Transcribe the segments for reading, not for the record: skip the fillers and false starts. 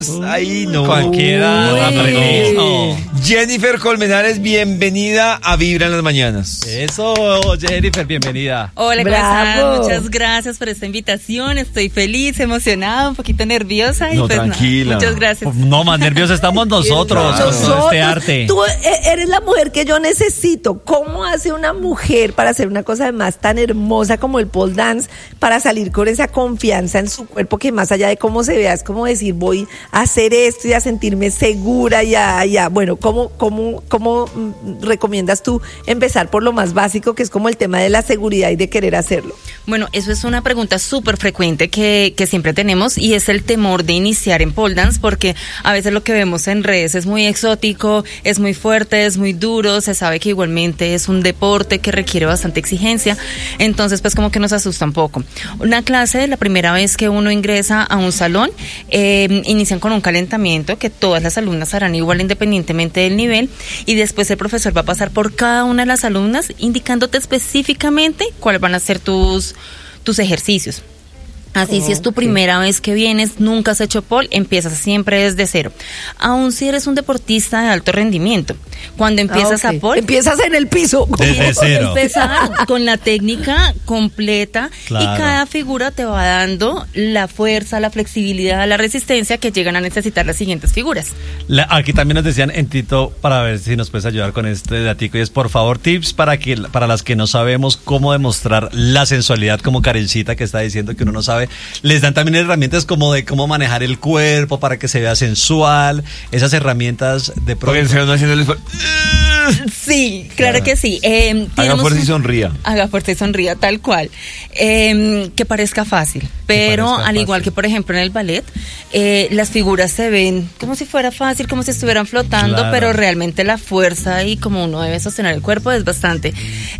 Ahí no. Cualquiera. No. Jennifer Colmenares, bienvenida a Vibra en las Mañanas. Eso, Jennifer, bienvenida. Hola, ¿cómo están? Muchas gracias por esta invitación. Estoy feliz, emocionada, un poquito nerviosa. No, y pues tranquila. Muchas gracias. No, más nerviosos estamos nosotros con este arte. Tú eres la mujer que yo necesito. ¿Cómo hace una mujer para hacer una cosa además tan hermosa como el pole dance, para salir con esa confianza en su cuerpo que más allá de cómo se vea, es como decir, voy a hacer esto y a sentirme segura ya. Bueno, ¿cómo recomiendas tú empezar por lo más básico, que es como el tema de la seguridad y de querer hacerlo? Bueno, eso es una pregunta súper frecuente que siempre tenemos, y es el temor de iniciar en pole dance, porque a veces lo que vemos en redes es muy exótico, es muy fuerte, es muy duro, se sabe que igualmente es un deporte que requiere bastante exigencia, entonces pues como que nos asusta un poco. Una clase, la primera vez que uno ingresa a un salón, inician con un calentamiento que todas las alumnas harán igual independientemente del nivel, y después el profesor va a pasar por cada una de las alumnas indicándote específicamente cuáles van a ser tus ejercicios. Así, si es tu primera vez que vienes, nunca has hecho pole, empiezas siempre desde cero. Aún si eres un deportista de alto rendimiento, cuando empiezas a pole, empiezas en el piso. Desde cero. Empezar con la técnica completa, claro. Y cada figura te va dando la fuerza, la flexibilidad, la resistencia que llegan a necesitar las siguientes figuras. Aquí también nos decían en Tito, para ver si nos puedes ayudar con este datico, y es por favor tips para las que no sabemos cómo demostrar la sensualidad, como Karencita que está diciendo que uno no sabe. Les dan también herramientas como de cómo manejar el cuerpo para que se vea sensual, esas herramientas de Porque se van haciendo el esfuerzo. Sí, claro que sí. Haga fuerza y sonría. Haga fuerza y sonría, tal cual. Que parezca fácil, pero al igual que por ejemplo en el ballet, las figuras se ven como si fuera fácil, como si estuvieran flotando, claro. Pero realmente la fuerza y como uno debe sostener el cuerpo es bastante.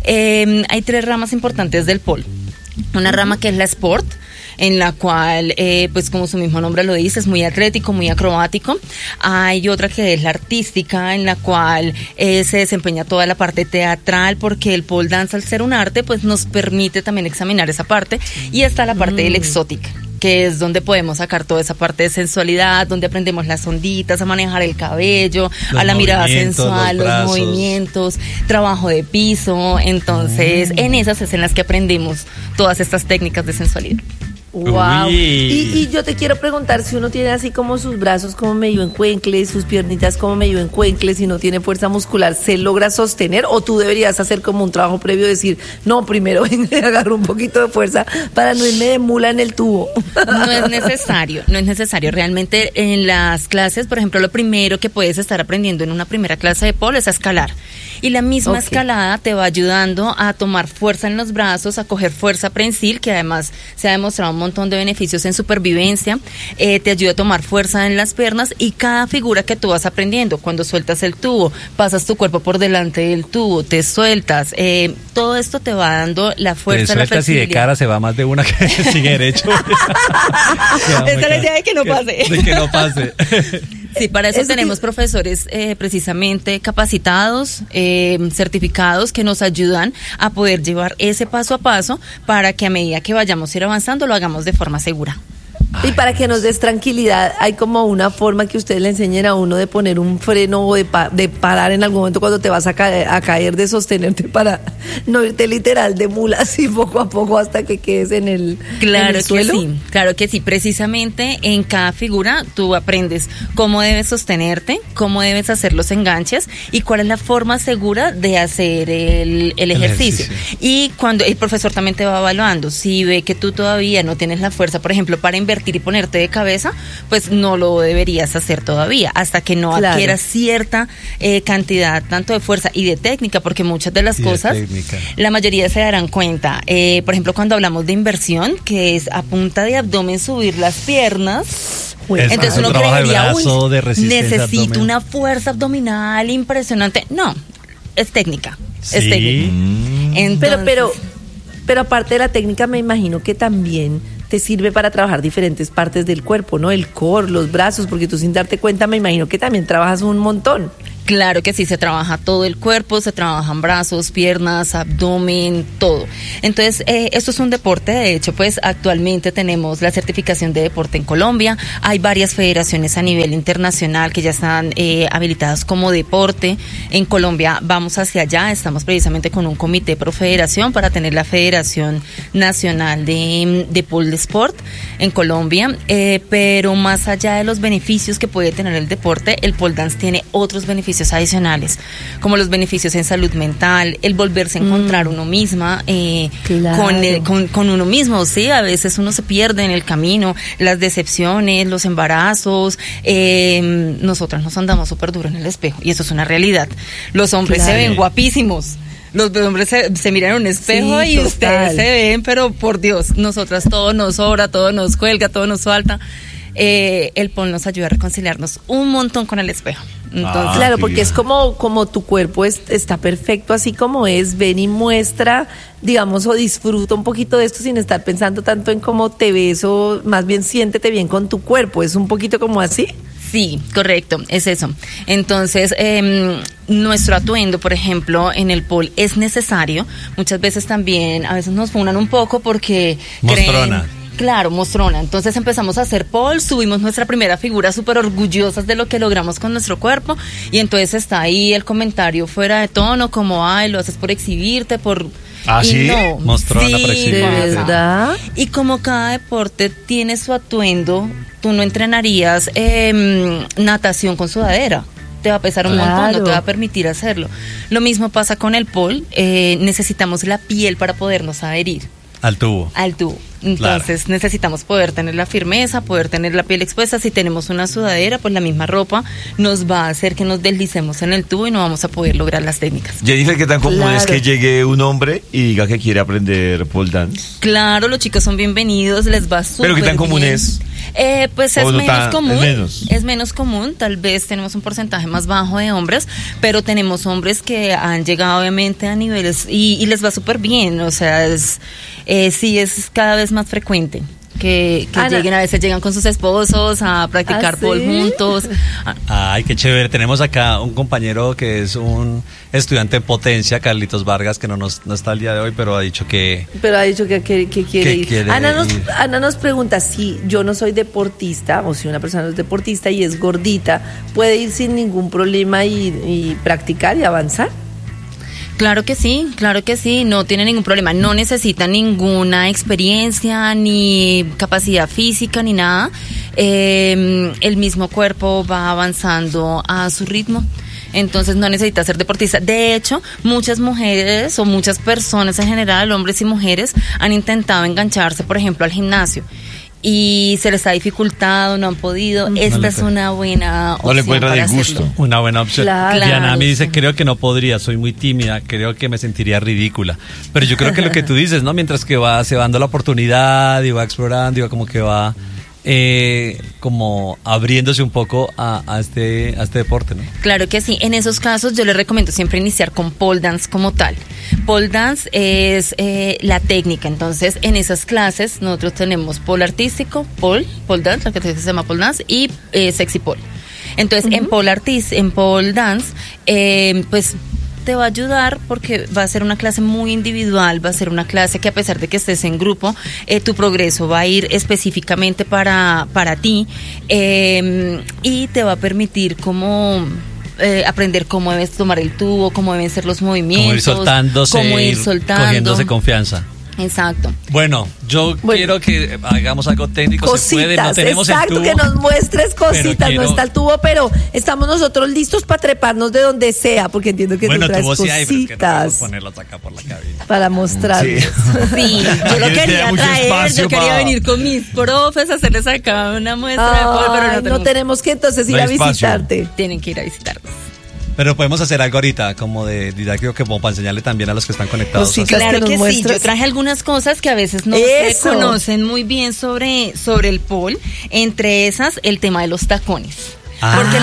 Hay 3 ramas importantes del pole. Una rama que es la sport, en la cual, pues como su mismo nombre lo dice, es muy atlético, muy acrobático. Hay otra que es la artística, en la cual se desempeña toda la parte teatral, porque el pole dance, al ser un arte, pues nos permite también examinar esa parte. Y está la parte de la exótica, que es donde podemos sacar toda esa parte de sensualidad, donde aprendemos las onditas, a manejar el cabello, a la mirada sensual, los movimientos, trabajo de piso. Entonces, en esas es en las que aprendemos todas estas técnicas de sensualidad. Wow. Y yo te quiero preguntar, si uno tiene así como sus brazos como medio encuencles, sus piernitas como medio encuencles y no tiene fuerza muscular, ¿se logra sostener? ¿O tú deberías hacer como un trabajo previo, decir, no, primero agarro un poquito de fuerza para no irme de mula en el tubo? No es necesario. Realmente en las clases, por ejemplo, lo primero que puedes estar aprendiendo en una primera clase de pole es a escalar. Y la misma escalada te va ayudando a tomar fuerza en los brazos, a coger fuerza prensil, que además se ha demostrado un montón de beneficios en supervivencia. Te ayuda a tomar fuerza en las piernas, y cada figura que tú vas aprendiendo, cuando sueltas el tubo, pasas tu cuerpo por delante del tubo, te sueltas, todo esto te va dando la fuerza, la flexibilidad. Y de cara se va más de una que sigue derecho. Esa es la idea de que no pase. De que no pase. Sí, para eso tenemos profesores precisamente capacitados, certificados, que nos ayudan a poder llevar ese paso a paso, para que a medida que vayamos a ir avanzando lo hagamos de forma segura. Y para que nos des tranquilidad, hay como una forma que ustedes le enseñen a uno de poner un freno o de parar en algún momento cuando te vas a caer, de sostenerte para no irte literal de mula, así poco a poco hasta que quedes en el suelo. Claro que sí. Precisamente en cada figura tú aprendes cómo debes sostenerte, cómo debes hacer los enganches y cuál es la forma segura de hacer el ejercicio. Y cuando el profesor también te va evaluando, si ve que tú todavía no tienes la fuerza, por ejemplo, para invertir y ponerte de cabeza, pues no lo deberías hacer todavía, hasta que no adquieras cierta cantidad tanto de fuerza y de técnica, porque muchas de las cosas, la mayoría se darán cuenta, por ejemplo, cuando hablamos de inversión, que es a punta de abdomen subir las piernas. Entonces uno creería, necesito una fuerza abdominal impresionante. No, es técnica. Es técnica. Entonces, pero aparte de la técnica, me imagino que también te sirve para trabajar diferentes partes del cuerpo, ¿no? El core, los brazos, porque tú sin darte cuenta me imagino que también trabajas un montón. Claro que sí, se trabaja todo el cuerpo, se trabajan brazos, piernas, abdomen, todo. Entonces, esto es un deporte, de hecho, pues actualmente tenemos la certificación de deporte en Colombia, hay varias federaciones a nivel internacional que ya están habilitadas como deporte. En Colombia vamos hacia allá, estamos precisamente con un comité pro federación para tener la Federación Nacional de Pole Sport en Colombia, pero más allá de los beneficios que puede tener el deporte, el pole dance tiene otros beneficios adicionales, como los beneficios en salud mental, el volverse a encontrar uno misma con uno mismo, sí, a veces uno se pierde en el camino, las decepciones, los embarazos, nosotras nos andamos súper duro en el espejo, y eso es una realidad. Los hombres se ven guapísimos. Los hombres se miran en un espejo, sí, y total. Ustedes se ven, pero por Dios, nosotras todo nos sobra, todo nos cuelga, todo nos falta. El pole nos ayuda a reconciliarnos un montón con el espejo. Entonces, claro, porque es como tu cuerpo está perfecto así como es, ven y muestra, digamos, o disfruta un poquito de esto sin estar pensando tanto en cómo te ves, o más bien siéntete bien con tu cuerpo, es un poquito como así. Sí, correcto, es eso. Entonces, nuestro atuendo, por ejemplo, en el pole es necesario. Muchas veces también, a veces nos funan un poco porque mostrona. Claro, mostrona. Entonces empezamos a hacer pole, subimos nuestra primera figura súper orgullosas de lo que logramos con nuestro cuerpo, y entonces está ahí el comentario fuera de tono, como, ay, lo haces por exhibirte, por... ¿Ah, sí? No, mostrona sí, por exhibirte. ¿De verdad? Y como cada deporte tiene su atuendo, tú no entrenarías natación con sudadera. Te va a pesar un montón, no te va a permitir hacerlo. Lo mismo pasa con el pole, necesitamos la piel para podernos adherir. Al tubo. Entonces necesitamos poder tener la firmeza, poder tener la piel expuesta. Si tenemos una sudadera, pues la misma ropa nos va a hacer que nos deslicemos en el tubo y no vamos a poder lograr las técnicas. Jennifer, ¿qué tan común es que llegue un hombre y diga que quiere aprender pole dance? Claro, los chicos son bienvenidos, les va súper bien. ¿Pero qué tan común es? Pues es menos común. Es menos común, tal vez tenemos un porcentaje más bajo de hombres, pero tenemos hombres que han llegado obviamente a niveles y les va súper bien, o sea, sí es cada vez más frecuente que lleguen, a veces llegan con sus esposos a practicar pole juntos. Ay, qué chévere. Tenemos acá un compañero que es un estudiante en potencia, Carlitos Vargas, que no está el día de hoy, pero ha dicho que... quiere ir. Ana nos pregunta si yo no soy deportista, o si una persona no es deportista y es gordita, ¿puede ir sin ningún problema y practicar y avanzar? Claro que sí, no tiene ningún problema, no necesita ninguna experiencia, ni capacidad física, ni nada. El mismo cuerpo va avanzando a su ritmo. Entonces no necesita ser deportista. De hecho, muchas mujeres o muchas personas en general, hombres y mujeres, han intentado engancharse, por ejemplo, al gimnasio. Y se les ha dificultado, no han podido. Esta es una buena opción. No le encuentra disgusto. Una buena opción. Claro. Diana me dice, creo que no podría, soy muy tímida, creo que me sentiría ridícula. Pero yo creo que lo que tú dices, ¿no? Mientras que se va dando la oportunidad y va explorando y va como que va como abriéndose un poco a este deporte, ¿no? Claro que sí. En esos casos yo les recomiendo siempre iniciar con pole dance como tal. Pole dance es la técnica. Entonces en esas clases nosotros tenemos pole artístico, pole dance, la que se llama pole dance, y sexy pole. Entonces en pole dance pues te va a ayudar porque va a ser una clase muy individual, va a ser una clase que, a pesar de que estés en grupo, tu progreso va a ir específicamente para ti, y te va a permitir como aprender cómo debes tomar el tubo, cómo deben ser los movimientos, cómo ir soltando, cogiéndose confianza. Exacto. Bueno, quiero que hagamos algo técnico. Cositas, se puede, no tenemos exacto, el tubo, que nos muestres cositas. No está el tubo, pero estamos nosotros listos para treparnos de donde sea, porque entiendo que tú traes cositas. Sí hay, pero es que no podemos ponerlas acá por la cabina. Para mostrarles. Sí, yo lo quería traer, yo quería venir con mis profes a hacerles acá una muestra de pole, pero no tenemos que entonces ir a visitarte. Tienen que ir a visitarnos. Pero podemos hacer algo ahorita, como de didáctico, que como para enseñarle también a los que están conectados. Sí, claro que sí, yo traje algunas cosas que a veces no se conocen muy bien sobre el pole, entre esas el tema de los tacones. Porque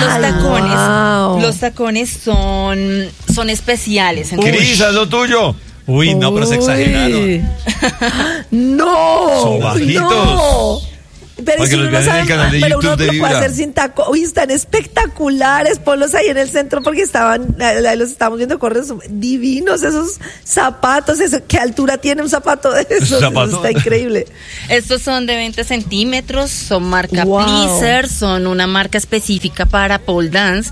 los tacones son especiales. Cris, haz lo tuyo. Uy, no, pero se exageraron. ¡No! Son bajitos. No. Pero Para si que los uno no vean en sabe, el canal de pero YouTube uno de lo puede Vibra. hacer sin taco. Uy, están espectaculares. Ponlos ahí en el centro porque los estábamos viendo correr. Son divinos esos zapatos. ¿Qué altura tiene un zapato de esos? ¿Zapato? Eso está increíble. Estos son de 20 centímetros, son marca Wow. Pleaser, son una marca específica para pole dance.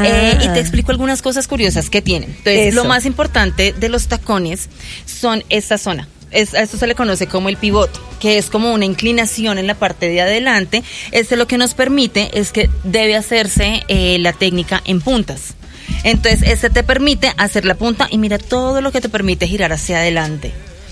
Y te explico algunas cosas curiosas que tienen. Entonces, Eso. lo más importante de los tacones son esta zona. A esto se le conoce como el pivot, que es como una inclinación en la parte de adelante. Lo que nos permite es que debe hacerse la técnica en puntas. Entonces, te permite hacer la punta y mira todo lo que te permite girar hacia adelante.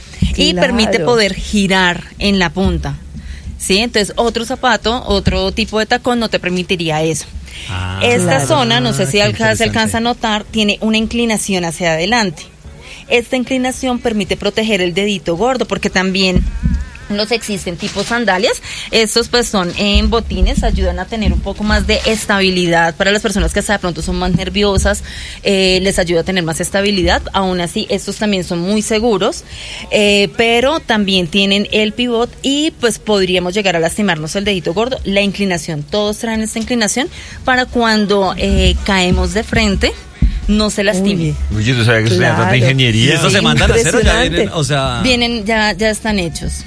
Y Claro. permite poder girar en la punta. ¿Sí? Entonces, otro zapato, otro tipo de tacón no te permitiría eso. Esta Claro. zona, no sé si Qué se alcanza a interesante. notar, tiene una inclinación hacia adelante. Esta inclinación permite proteger el dedito gordo, porque también existen tipos sandalias. Estos pues son en botines, ayudan a tener un poco más de estabilidad para las personas que hasta de pronto son más nerviosas, les ayuda a tener más estabilidad. Aún así, estos también son muy seguros, pero también tienen el pivot y pues podríamos llegar a lastimarnos el dedito gordo. La inclinación, todos traen esta inclinación para cuando caemos de frente no se lastime. Uy, yo no sabía que estudian tanta Claro. ¿Y ingeniería. estos se mandan a hacer o ya Impresionante. vienen? O sea, Vienen, ya están hechos.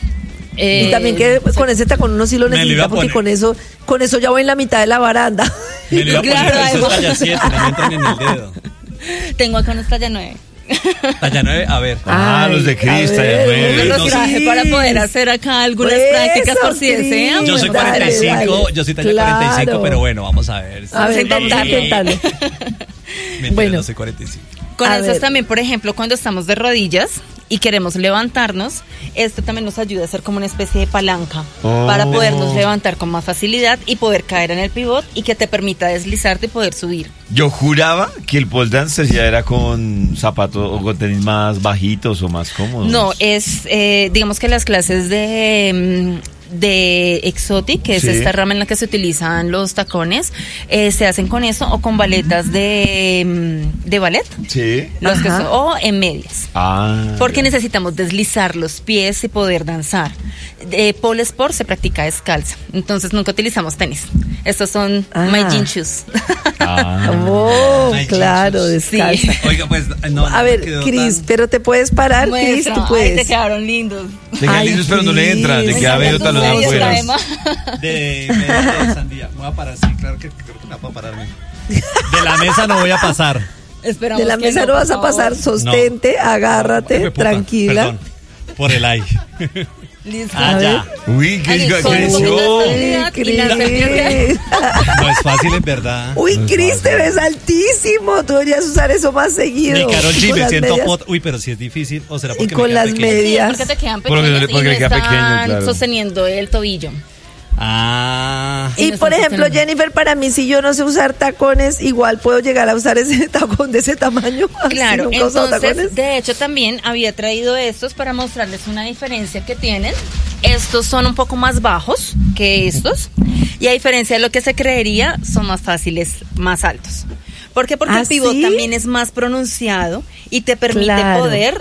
Y también que con ese tacón uno sí lo Me lo iba necesita a porque poner. con eso ya voy en la mitad de la baranda. me lo iba a poner, Claro, pero esos además. talla 7, no me entran en el dedo. Tengo acá una talla 9. Talla 9, a ver. Ah, los de Ay, Cris, a talla ver, nueve. Los no sé. traje para poder hacer acá algunas Pues, prácticas por si Cris. desean. Yo soy Dale, 45, dale. yo soy talla Claro. 45, pero bueno, vamos a ver. A ver, Vamos vamos a a intentarlo. Mentira, bueno. no soy 45. Con A estos ver. también, por ejemplo, cuando estamos de rodillas y queremos levantarnos, esto también nos ayuda a hacer como una especie de palanca para podernos levantar con más facilidad y poder caer en el pivot y que te permita deslizarte y poder subir. Yo juraba que el pole dance ya era con zapatos o con tenis más bajitos o más cómodos. No, es, digamos que las clases de Exotic, que Sí. es esta rama en la que se utilizan los tacones, se hacen con eso o con baletas de ballet, Sí. los que Ajá. son, o en medias. Ah. Porque necesitamos deslizar los pies y poder danzar. Pole sport se practica descalza, entonces nunca utilizamos tenis. Estos son my jean shoes. Ah. Oh, Ay, claro, chinchos. descalza. Oiga, pues no. A no ver, me quedó Cris, tan- pero te puedes parar, Cris, Muestra. tú Ay, te puedes. quedaron lindos. Le quedan Ay, lindos, pero no le entra. Le Cris. queda medio Tus talón medias, afuera. Emma. De media de sandía. Me voy a parar, sí, claro que creo que no puedo pararme. De la mesa no voy a pasar. Esperamos De la que mesa no vas a por favor. pasar, sostente, agárrate, Hijo de puta, tranquila. Perdón, por el ay. Listo. Ah, ya. Uy, Ay, ¿qué ¿cómo? creció? Ay, Cris. y la certeza. No es fácil, en verdad. Uy, No es Cris, fácil. te ves altísimo. Tú deberías usar eso más seguido. Mi Karol G, Con me las siento medias. Uy, pero si es difícil. ¿O será porque Y con me quedan las pequeñas? medias. Sí, porque te quedan Porque pequeños le y no queda están pequeño, claro. sosteniendo el tobillo. Ah. Y no por están ejemplo, sosteniendo. Jennifer, para mí, si yo no sé usar tacones, igual puedo llegar a usar ese tacón de ese tamaño. Claro, Si nunca he usado entonces, tacones. de hecho también había traído estos para mostrarles una diferencia que tienen. Estos son un poco más bajos que estos y a diferencia de lo que se creería, son más fáciles, más altos. ¿Por qué? Porque ¿Ah, el pivot sí? también es más pronunciado y te permite Claro. poder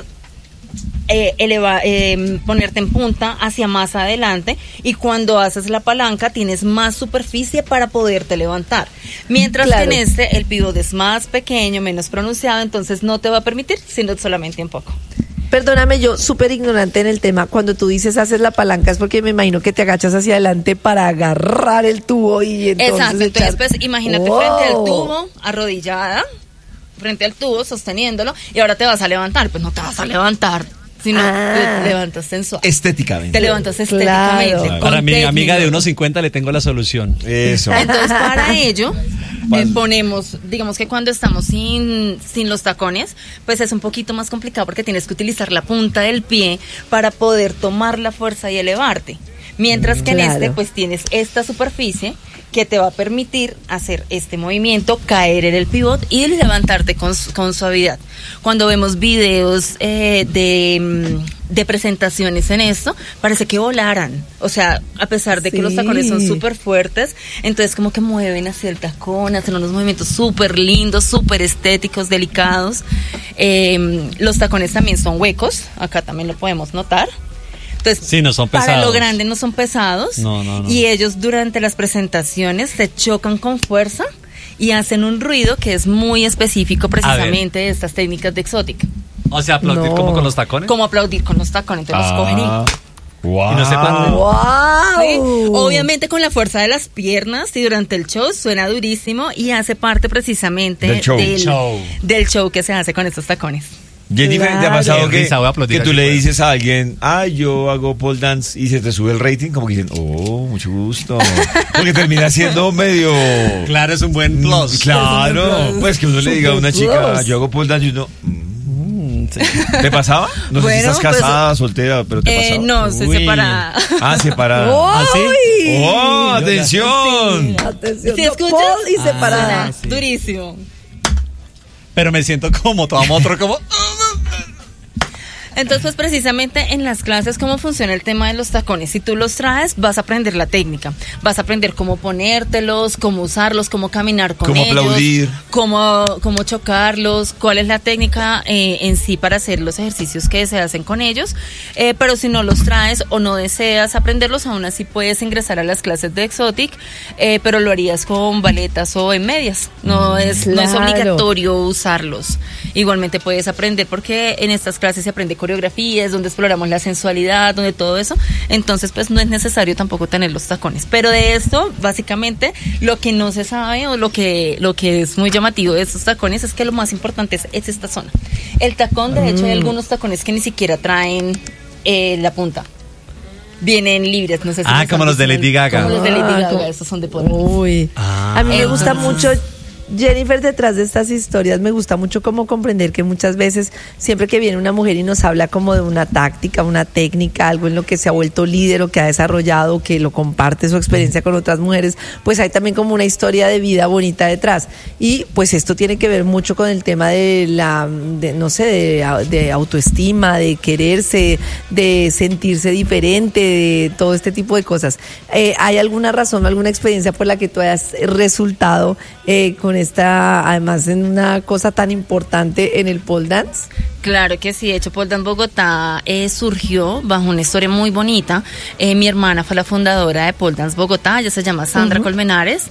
ponerte en punta hacia más adelante y cuando haces la palanca tienes más superficie para poderte levantar. Mientras Claro. que en este el pivot es más pequeño, menos pronunciado, entonces no te va a permitir, sino solamente un poco. Perdóname, yo súper ignorante en el tema. Cuando tú dices haces la palanca es porque me imagino que te agachas hacia adelante para agarrar el tubo y entonces Exacto, entonces echar- pues imagínate ¡Wow! frente al tubo, arrodillada, frente al tubo, sosteniéndolo, y ahora te vas a levantar, pues no te vas a levantar, sino Ah. te levantas sensual. Estéticamente. Te levantas Claro. estéticamente. con Para mi amiga de técnica. 1.50 le tengo la solución. Eso. Entonces, para ello, ponemos, digamos que cuando estamos sin los tacones, pues es un poquito más complicado porque tienes que utilizar la punta del pie para poder tomar la fuerza y elevarte. Mientras que en Claro. este, pues tienes esta superficie que te va a permitir hacer este movimiento, caer en el pivot y levantarte con suavidad. Cuando vemos videos de presentaciones en esto, parece que volaran. O sea, a pesar de que los Sí. tacones son súper fuertes, entonces como que mueven hacia el tacón, hacen unos movimientos súper lindos, súper estéticos, delicados. Los tacones también son huecos, acá también lo podemos notar. Entonces, sí, no son pesados. Para lo grande no son pesados. No. Y ellos durante las presentaciones se chocan con fuerza y hacen un ruido que es muy específico precisamente de estas técnicas de exótica. O sea, aplaudir como con los tacones. Como aplaudir con los tacones, entonces los cogen y... Wow. Y no se parten. ¡Wow! Sí, obviamente con la fuerza de las piernas y durante el show suena durísimo y hace parte precisamente del show que se hace con estos tacones. Jennifer, ¿te ha pasado que Risa, voy a aplaudir tú aquí, le pues. dices a alguien, yo hago pole dance y se te sube el rating? Como que dicen, mucho gusto. Porque termina siendo medio... Claro, es un buen plus. Claro, pues que uno le diga a una chica, yo hago pole dance y uno... Sí. ¿Te pasaba? No sé si estás casada, soltera, pero ¿te pasaba? No, estoy separada. Separada. ¡Oh! ¿Sí? ¡Oh, atención! Atención, ¿Sí no, escuchas? Paul y separada. sí. Durísimo. Pero me siento como todo otro como... Entonces, pues precisamente en las clases, cómo funciona el tema de los tacones. Si tú los traes, vas a aprender la técnica. Vas a aprender cómo ponértelos, cómo usarlos, cómo caminar con ellos. Cómo aplaudir. Cómo chocarlos, cuál es la técnica en sí para hacer los ejercicios que se hacen con ellos. Pero si no los traes o no deseas aprenderlos, aún así puedes ingresar a las clases de Exotic, pero lo harías con baletas o en medias. No es obligatorio usarlos. Igualmente puedes aprender porque en estas clases se aprende coreografías, donde exploramos la sensualidad, donde todo eso. Entonces, pues no es necesario tampoco tener los tacones. Pero de esto, básicamente, lo que no se sabe o lo que es muy llamativo de estos tacones es que lo más importante es esta zona. El tacón, de hecho, hay algunos tacones que ni siquiera traen la punta. Vienen libres, no sé si como los de Lady Gaga. Como los de Lady Gaga, esos son de poder. Uy. A mí me gusta Entonces, mucho, Jennifer, detrás de estas historias me gusta mucho como comprender que muchas veces, siempre que viene una mujer y nos habla como de una táctica, una técnica, algo en lo que se ha vuelto líder o que ha desarrollado, que lo comparte su experiencia con otras mujeres, pues hay también como una historia de vida bonita detrás. Y pues esto tiene que ver mucho con el tema de de autoestima, de quererse, de sentirse diferente, de todo este tipo de cosas. ¿Hay alguna razón, alguna experiencia por la que tú hayas resultado con esta, además en una cosa tan importante en el pole dance? Claro que sí, de hecho Pole Dance Bogotá surgió bajo una historia muy bonita. Mi hermana fue la fundadora de Pole Dance Bogotá, ella se llama Sandra Colmenares,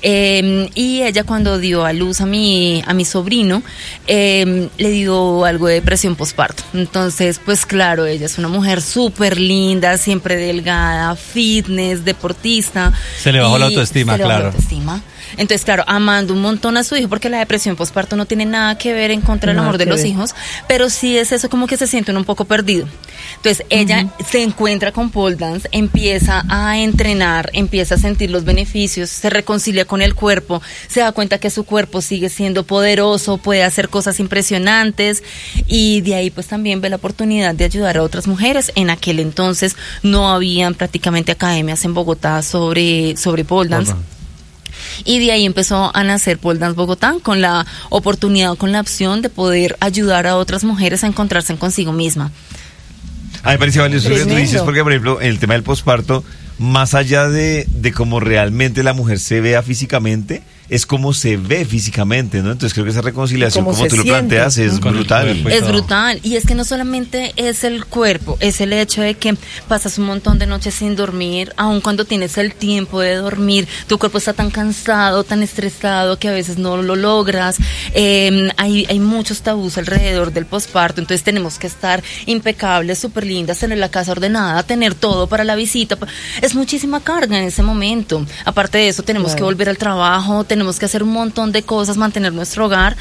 y ella cuando dio a luz a mi sobrino, le dio algo de depresión postparto. Entonces, pues claro, ella es una mujer súper linda, siempre delgada, fitness, deportista. Se le bajó la autoestima, claro. Entonces, claro, amando un montón a su hijo, porque la depresión postparto no tiene nada que ver en contra del amor de los hijos, pero sí es eso como que se sienten un poco perdido. Entonces, ella se encuentra con pole dance, empieza a entrenar, empieza a sentir los beneficios, se reconcilia con el cuerpo, se da cuenta que su cuerpo sigue siendo poderoso, puede hacer cosas impresionantes, y de ahí pues también ve la oportunidad de ayudar a otras mujeres. En aquel entonces no habían prácticamente academias en Bogotá sobre pole dance. Y de ahí empezó a nacer Pole Dance Bogotá, con la oportunidad, con la opción de poder ayudar a otras mujeres a encontrarse consigo misma. A mí me parece valioso lo que tú dices, porque por ejemplo, en el tema del posparto, más allá de cómo realmente la mujer se vea físicamente, es como se ve físicamente, ¿no? Entonces creo que esa reconciliación, como tú lo planteas, es brutal. Es brutal, y es que no solamente es el cuerpo, es el hecho de que pasas un montón de noches sin dormir, aun cuando tienes el tiempo de dormir, tu cuerpo está tan cansado, tan estresado, que a veces no lo logras. Hay muchos tabús alrededor del posparto, entonces tenemos que estar impecables, súper lindas, tener la casa ordenada, tener todo para la visita. Es muchísima carga en ese momento. Aparte de eso, tenemos que volver al trabajo, tenemos que hacer un montón de cosas, mantener nuestro hogar.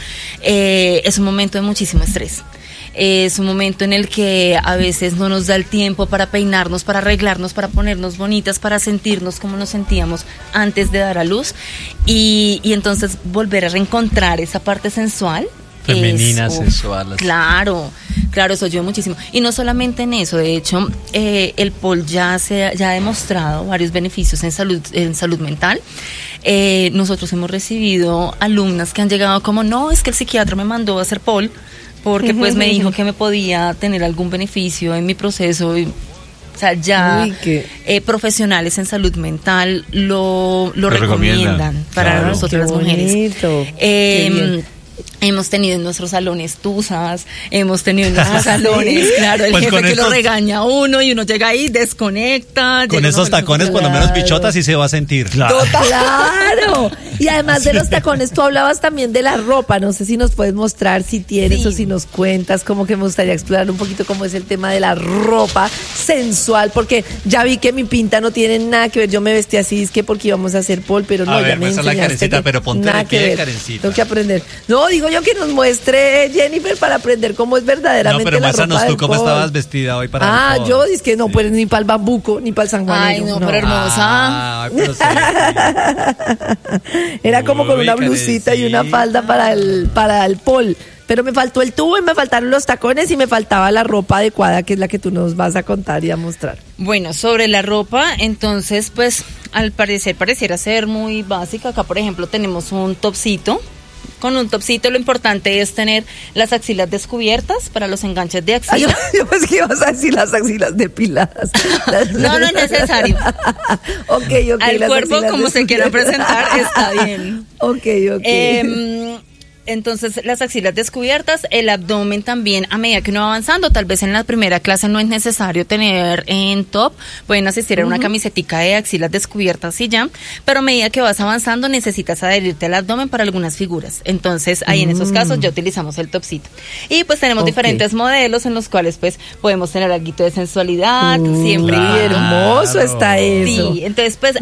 Es un momento de muchísimo estrés. Es un momento en el que a veces no nos da el tiempo para peinarnos, para arreglarnos, para ponernos bonitas, para sentirnos como nos sentíamos antes de dar a luz. Y entonces volver a reencontrar esa parte sensual. Femenina, sensual. Claro, eso ayuda muchísimo. Y no solamente en eso, de hecho, el pole ya ha demostrado varios beneficios en salud mental. Nosotros hemos recibido alumnas que han llegado como, no, es que el psiquiatra me mandó a hacer pole porque pues me dijo que me podía tener algún beneficio en mi proceso. O sea, ya profesionales en salud mental lo recomiendan para nosotras las mujeres. Hemos tenido en nuestros salones tusas, hemos tenido en nuestros salones, claro, el Pues jefe con que lo estos- regaña a uno y uno llega ahí, desconecta. Con llega esos uno, tacones, por lo menos bichota sí se va a sentir. Claro. Y además de los tacones, tú hablabas también de la ropa. No sé si nos puedes mostrar si tienes Sí. o si nos cuentas. Como que me gustaría explorar un poquito cómo es el tema de la ropa sensual. Porque ya vi que mi pinta no tiene nada que ver. Yo me vestí así, es que porque íbamos a hacer pole, pero no, A ver, ya me muestra la enseñaste Karencita, que pero ponte nada de pie, que ver. Karencita. Tengo que aprender. No, digo yo que nos muestre Jennifer para aprender cómo es No, verdaderamente pero la ropa muéstranos tú del cómo pole. estabas vestida hoy para el pole. Yo dije que no, pues ni para el bambuco, ni para el San Juanero. Ay, no, pero hermosa. Ay, pero sí. Era como con Uy, una blusita y una Karencita. falda para el pole. Pero me faltó el tubo y me faltaron los tacones y me faltaba la ropa adecuada, que es la que tú nos vas a contar y a mostrar. Bueno, sobre la ropa, entonces, pues, al parecer, pareciera ser muy básica. Acá, por ejemplo, tenemos un topsito. Con un topsito lo importante es tener las axilas descubiertas para los enganches de Ay, axila. yo pensé que ibas a decir las axilas depiladas. No, no es necesario. Ok. Al las cuerpo, axilas como se quiera descubiertas. presentar, está bien. Ok. Entonces, las axilas descubiertas, el abdomen también, a medida que uno va avanzando, tal vez en la primera clase no es necesario tener en top, pueden asistir a una camisetica de axilas descubiertas y ya, pero a medida que vas avanzando necesitas adherirte al abdomen para algunas figuras. Entonces, ahí en esos casos ya utilizamos el topcito. Y pues tenemos Ok. diferentes modelos en los cuales pues podemos tener algo de sensualidad, siempre y Muy cuando. hermoso está eso. Sí, entonces pues